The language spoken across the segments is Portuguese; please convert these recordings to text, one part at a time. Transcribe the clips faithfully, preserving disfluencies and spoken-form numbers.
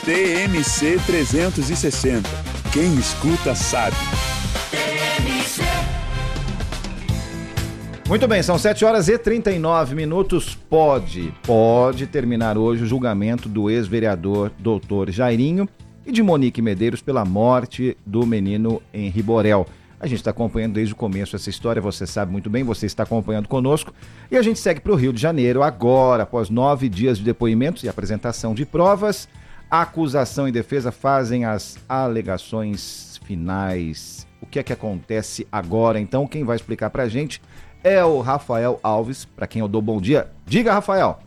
T M C trezentos e sessenta. Quem escuta sabe. Muito bem, são sete horas e trinta e nove minutos. Pode, pode terminar hoje o julgamento do ex-vereador doutor Jairinho e de Monique Medeiros pela morte do menino Henri Borel. A gente está acompanhando desde o começo essa história, você sabe muito bem, você está acompanhando conosco. E a gente segue para o Rio de Janeiro agora, após nove dias de depoimentos e apresentação de provas. A acusação e defesa fazem as alegações finais. O que é que acontece agora? Então, quem vai explicar para a gente é o Rafael Alves, para quem eu dou bom dia. Diga, Rafael.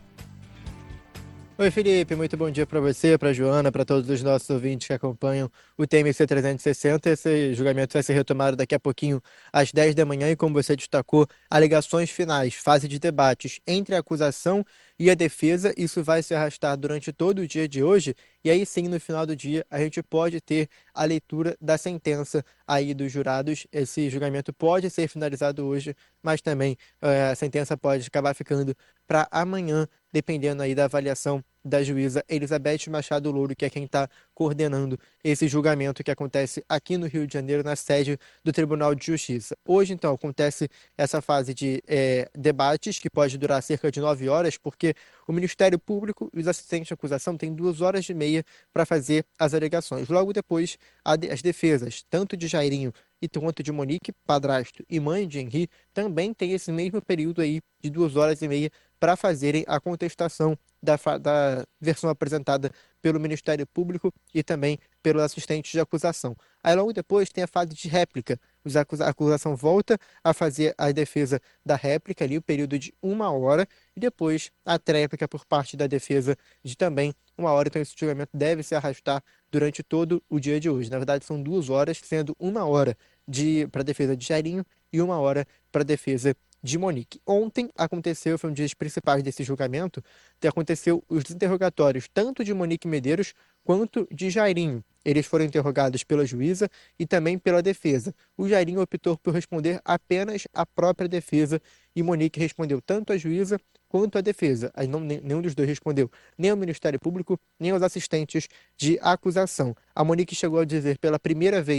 Oi, Felipe, muito bom dia para você, para a Joana, para todos os nossos ouvintes que acompanham o T M C trezentos e sessenta. Esse julgamento vai ser retomado daqui a pouquinho, às dez da manhã, e como você destacou, alegações finais, fase de debates entre a acusação e a defesa. Isso vai se arrastar durante todo o dia de hoje, e aí sim, no final do dia, a gente pode ter a leitura da sentença aí dos jurados. Esse julgamento pode ser finalizado hoje, mas também eh, a sentença pode acabar ficando para amanhã, dependendo aí da avaliação da juíza Elizabeth Machado Louro, que é quem está coordenando esse julgamento que acontece aqui no Rio de Janeiro, na sede do Tribunal de Justiça. Hoje, então, acontece essa fase de é, debates, que pode durar cerca de nove horas, porque o Ministério Público e os assistentes de acusação têm duas horas e meia para fazer as alegações. Logo depois, as defesas, tanto de Jairinho e quanto de Monique, padrasto e mãe de Henri, também tem esse mesmo período aí de duas horas e meia para fazerem a contestação da, da versão apresentada pelo Ministério Público e também pelos assistentes de acusação. Aí logo depois tem a fase de réplica. A acusação volta a fazer a defesa da réplica, ali o período de uma hora, e depois a tréplica por parte da defesa de também uma hora. Então esse julgamento deve se arrastar durante todo o dia de hoje. Na verdade são duas horas, sendo uma hora de, para a defesa de Jairinho e uma hora para a defesa de Monique. Ontem aconteceu, foi um dos dias principais desse julgamento, que aconteceu os interrogatórios tanto de Monique Medeiros quanto de Jairinho. Eles foram interrogados pela juíza e também pela defesa. O Jairinho optou por responder apenas a própria defesa e Monique respondeu tanto a juíza quanto a defesa. Aí não, nenhum dos dois respondeu, nem ao Ministério Público, nem aos assistentes de acusação. A Monique chegou a dizer pela primeira vez